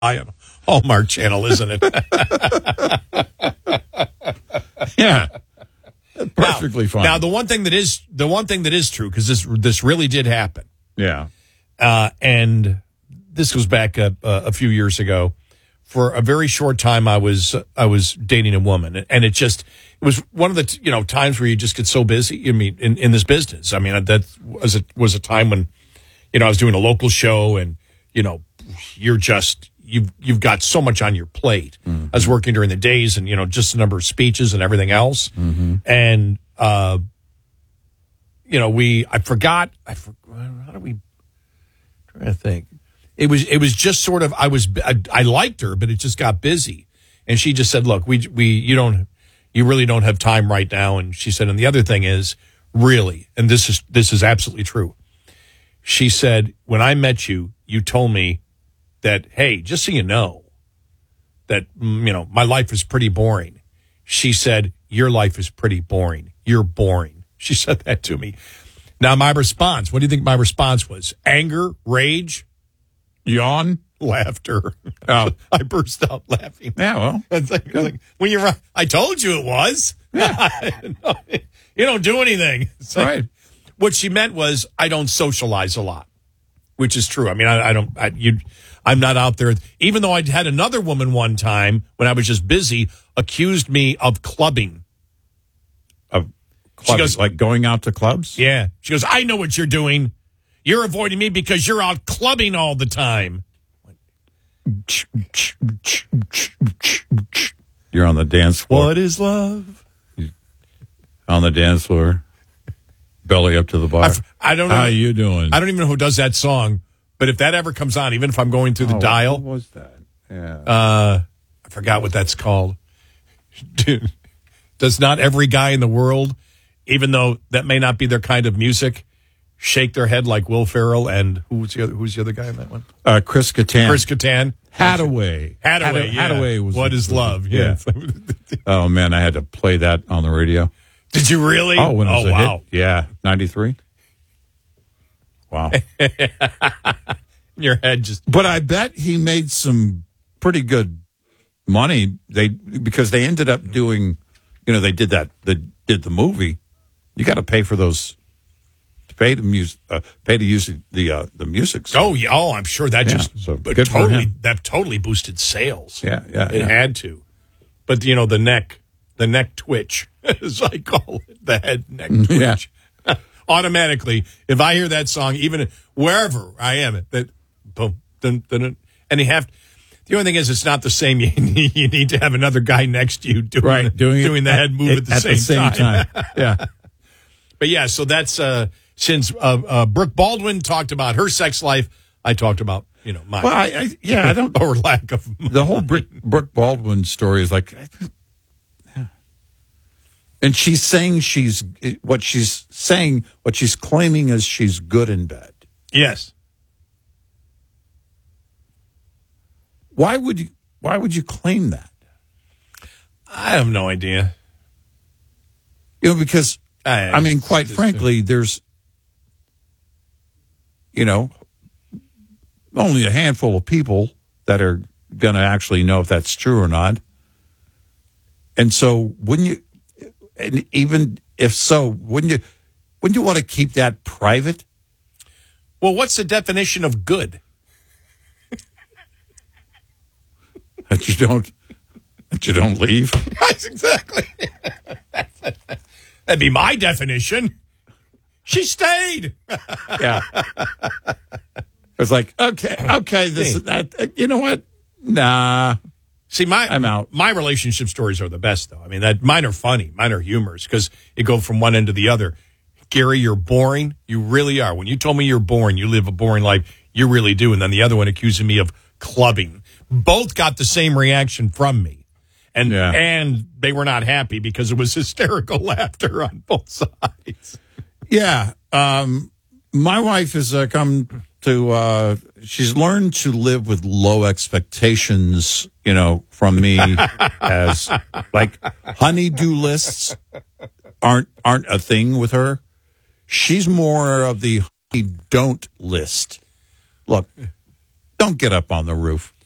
on Hallmark Channel, isn't it? Yeah. Perfectly fine. Now, the one thing that is true, because this really did happen. Yeah. And this goes back a few years ago. For a very short time, I was dating a woman, and it was one of the times where you just get so busy. I mean, in this business, I mean, that was a time when I was doing a local show, and you're just you've got so much on your plate. Mm-hmm. I was working during the days, and just the number of speeches and everything else, and how do we trying to think. It was just sort of I liked her, but it just got busy, and she just said, "Look, you really don't have time right now." And she said, and the other thing is, really, and this is absolutely true. She said, when I met you, you told me that, hey, just so you know, that my life is pretty boring. She said, your life is pretty boring. You're boring. She said that to me. Now, my response, what do you think my response was? Anger, rage, yawn, laughter. Oh. I burst out laughing. Yeah, well. It's like when you're, I told you it was. Yeah. You don't do anything. So, right. What she meant was, I don't socialize a lot, which is true. I mean, I'm not out there. Even though I had another woman one time when I was just busy, accused me of clubbing. She goes, like going out to clubs? Yeah. She goes, I know what you're doing. You're avoiding me because you're out clubbing all the time. You're on the dance floor. What is love? On the dance floor. Belly up to the bar. I don't know. How you doing? I don't even know who does that song, but if that ever comes on, even if I'm going through the dial. What was that? Yeah. I forgot what that's called. Dude, does not every guy in the world, even though that may not be their kind of music, shake their head like Will Ferrell and who's the other guy in that one? Chris Kattan. Chris Kattan. Hadaway. Hadaway was What is Love? Yeah. Oh, man, I had to play that on the radio. Did you really? Oh, when it was a wow. hit. Yeah, 93. Wow. Your head just... But I bet he made some pretty good money. Because they ended up doing, they did the movie. You got to pay for those... Pay to use the music. So. Oh yeah, I'm sure that totally boosted sales. Yeah, it had to. But the neck twitch, as I call it, the head neck twitch. Yeah. Automatically, if I hear that song, even wherever I am, that boom, dun, dun, dun, and the only thing is, it's not the same. You need to have another guy next to you doing the head move at the same time. Yeah. But yeah, so that's since Brooke Baldwin talked about her sex life, I talked about mine. Well, I don't or lack of mine. The whole Brooke Baldwin story is like, and she's saying what she's claiming is she's good in bed. Yes. Why would you claim that? I have no idea. Because quite frankly, there's only a handful of people that are going to actually know if that's true or not. And so wouldn't you, and even if so, wouldn't you want to keep that private? Well, what's the definition of good? That you don't leave? That's exactly. That'd be my definition. She stayed. Yeah. It's like, okay, this is that. You know what? Nah. See, I'm out. My relationship stories are the best, though. I mean, mine are funny. Mine are humorous because you go from one end to the other. Gary, you're boring. You really are. When you told me you're boring, you live a boring life. You really do. And then the other one accusing me of clubbing. Both got the same reaction from me. And they were not happy because it was hysterical laughter on both sides. Yeah. My wife has come to, she's learned to live with low expectations, from me as like honey-do lists aren't a thing with her. She's more of the honey don't list. Look, don't get up on the roof.